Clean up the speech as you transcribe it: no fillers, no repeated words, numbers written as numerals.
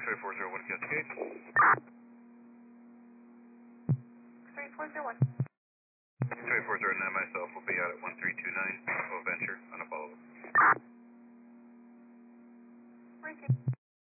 X-ray 401 Cascade. X-ray 401. X-ray 409 myself will be out at 1329 Bravo Venture.